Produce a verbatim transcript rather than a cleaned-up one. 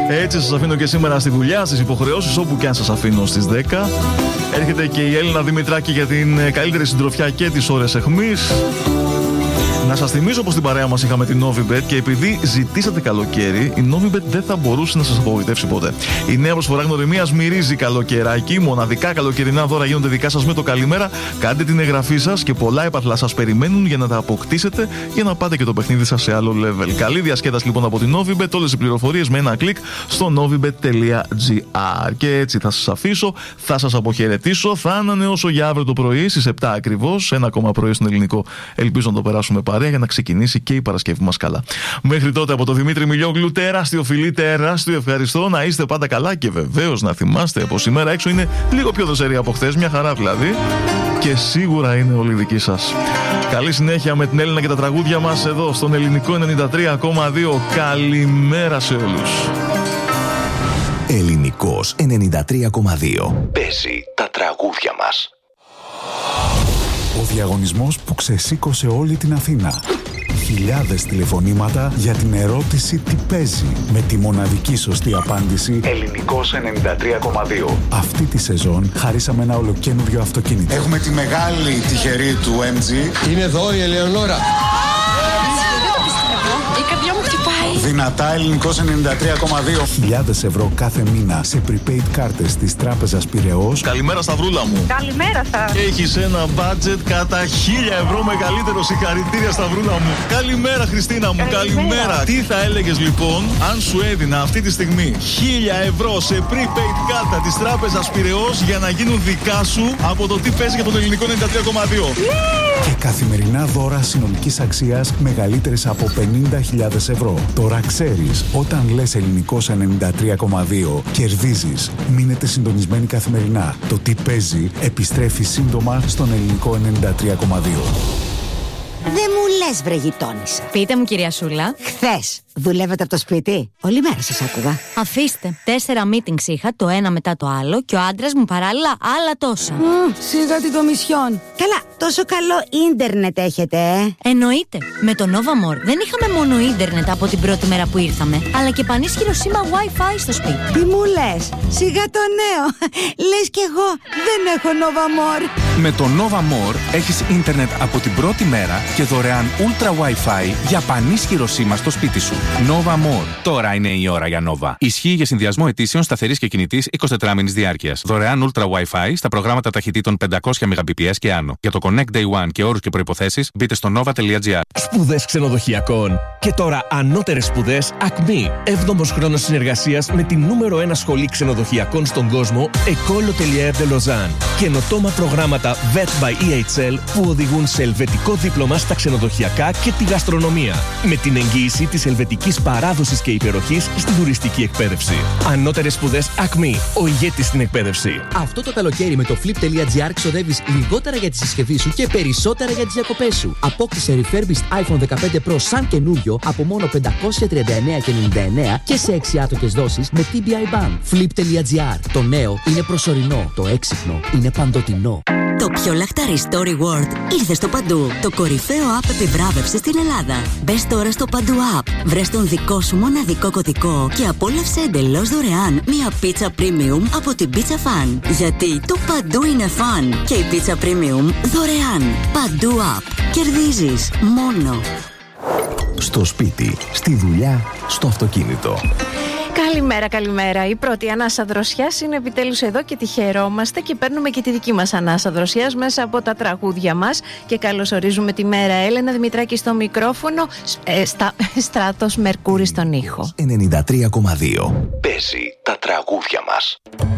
Έτσι σας αφήνω και σήμερα στη δουλειά, στις υποχρεώσεις, όπου και αν σας αφήνω στις δέκα. Έρχεται και η Έλληνα Δημητράκη για την καλύτερη συντροφιά και τις ώρες αιχμής. Να σας θυμίσω πως στην παρέα μας είχαμε την Novibet και επειδή ζητήσατε καλοκαίρι, η Novibet δεν θα μπορούσε να σας απογοητεύσει ποτέ. Η νέα προσφορά γνωριμίας μυρίζει καλοκαιράκι. Μοναδικά καλοκαιρινά δώρα γίνονται δικά σας με το καλημέρα. Κάντε την εγγραφή σας και πολλά έπαθλα σας περιμένουν για να τα αποκτήσετε, για να πάτε και το παιχνίδι σας σε άλλο level. Καλή διασκέδαση λοιπόν από την Novibet. Όλες οι πληροφορίες με ένα κλικ στο novibet τελεία gr. Και έτσι θα σας αφήσω, θα σας αποχαιρετήσω. Θα ανανεώσω για αύριο το πρωί στις επτά ακριβώς. Ένα ακόμα πρωί στον ελληνικό. Ελπίζω να το περάσουμε παρέα για να ξεκινήσει και η Παρασκευή μας καλά. Μέχρι τότε από το Δημήτρη Μιλιόγλου, τεράστιο φιλί, τεράστιο ευχαριστώ. Να είστε πάντα καλά και βεβαίως να θυμάστε πως η μέρα έξω είναι λίγο πιο δροσερή από χθες, μια χαρά δηλαδή. Και σίγουρα είναι όλη δική σας. Καλή συνέχεια με την Έλληνα και τα τραγούδια μας εδώ στον ελληνικό ενενήντα τρία κόμμα δύο. Καλημέρα σε όλους. Ελληνικός ενενήντα τρία κόμμα δύο. Παίζει τα τραγούδια μας. Ο διαγωνισμός που ξεσήκωσε όλη την Αθήνα. Χιλιάδες τηλεφωνήματα για την ερώτηση τι παίζει. Με τη μοναδική σωστή απάντηση Ελληνικός ενενήντα τρία κόμμα δύο. Αυτή τη σεζόν χαρίσαμε ένα ολοκαίνουργιο αυτοκίνητο. Έχουμε τη μεγάλη τυχερή του εμ τζι. Είναι εδώ η Ελεονόρα. Δυνατά Ελληνικός ενενήντα τρία κόμμα δύο. Χιλιάδες ευρώ κάθε μήνα σε prepaid κάρτες της Τράπεζας Πειραιώς. Καλημέρα Σταυρούλα μου. Καλημέρα σας. Έχεις ένα budget κατά χίλια ευρώ μεγαλύτερο. Συγχαρητήρια Σταυρούλα μου. Καλημέρα Χριστίνα μου. Καλημέρα. Καλημέρα. Τι θα έλεγες λοιπόν αν σου έδινα αυτή τη στιγμή χίλια ευρώ σε prepaid κάρτα της Τράπεζας Πειραιώς για να γίνουν δικά σου από το τι παίζει για τον ελληνικό ενενήντα τρία κόμμα δύο. Και καθημερινά δώρα συνολικής αξίας μεγαλύτερες από πενήντα χιλιάδες ευρώ. Τώρα ξέρεις, όταν λες Ελληνικός ενενήντα τρία κόμμα δύο, κερδίζεις. Μείνετε συντονισμένοι καθημερινά. Το τι παίζει επιστρέφει σύντομα στον Ελληνικό ενενήντα τρία κόμμα δύο. Δεν μου λες βρε γειτόνισσα. Πείτε μου κυρία Σούλα. Χθες δουλεύετε από το σπίτι? Όλη μέρα σας άκουγα. Αφήστε. Τέσσερα meetings είχα, το ένα μετά το άλλο, και ο άντρας μου παράλληλα άλλα τόσα. Mm, σιγά την κομισιόν. Καλά, τόσο καλό ίντερνετ έχετε, ε? Εννοείται. Με το Novamor δεν είχαμε μόνο ίντερνετ από την πρώτη μέρα που ήρθαμε, αλλά και πανίσχυρο σήμα Wi-Fi στο σπίτι. Τι μου λες? Σιγά το νέο. Λες κι εγώ δεν έχω Novamor. Με το Novamor έχεις ίντερνετ από την πρώτη μέρα και δωρεάν Ultra Wi-Fi για πανίσχυρο σήμα στο σπίτι σου. Novamor. Τώρα είναι η ώρα για Nova. Ισχύει για συνδυασμό ετήσεων σταθερής και κινητής εικοσιτετράμηνης διάρκειας. Δωρεάν Ultra Wi-Fi στα προγράμματα ταχυτήτων πεντακόσια μεγαμπιπιες και άνω. Για το Connect Day One και όρους και προϋποθέσεις μπείτε στο nova τελεία gr. Σπουδές ξενοδοχειακών. Και τώρα ανώτερες σπουδές Ακμή. Έβδομος χρόνος συνεργασίας με την νούμερο ένα σχολή ξενοδοχειακών στον κόσμο, École Hôtelière de Lausanne. Καινοτόμα προγράμματα Vet by ι έιτς ελ που οδηγούν σε ελβετικό δίπλωμα στα ξενοδοχειακά και τη γαστρονομία. Με την εγγύηση της ελβετικής παράδοσης και υπεροχής στην τουριστική εκπαίδευση. Ανώτερες σπουδές Ακμή. Ο ηγέτης στην εκπαίδευση. Αυτό το καλοκαίρι με το flip τελεία gr ξοδεύεις λιγότερα για τη συσκευή σου και περισσότερα για τις διακοπές σου. Απόκτησε refurbished iPhone δεκαπέντε Pro σαν καινούριο από μόνο πεντακόσια τριάντα εννέα και ενενήντα εννέα και σε έξι άτοκες δόσεις με τι μπι άι Bank. flip τελεία gr. Το νέο είναι προσωρινό. Το έξυπνο είναι παντοτινό. Το πιο λαχταρί στο Reward ήρθε στο Παντού. Το κορυφαίο app επιβράβευσης στην Ελλάδα. Μπες τώρα στο Παντού App. Βρες τον δικό σου μοναδικό κωδικό και απόλαυσε εντελώς δωρεάν μία πίτσα premium από την Pizza Fan. Γιατί το Παντού είναι fun και η πίτσα premium δωρεάν. Παντού App. Κερδίζεις μόνο. Στο σπίτι, στη δουλειά, στο αυτοκίνητο. Καλημέρα, καλημέρα. Η πρώτη ανάσα δροσιάς είναι επιτέλους εδώ και τη χαιρόμαστε και παίρνουμε και τη δική μας ανάσα δροσιάς μέσα από τα τραγούδια μας και καλωσορίζουμε τη μέρα Έλενα Δημητράκη στο μικρόφωνο, ε, στα, Στράτος Μερκούρη στον ήχο. ενενήντα τρία κόμμα δύο. Παίζει τα τραγούδια μας.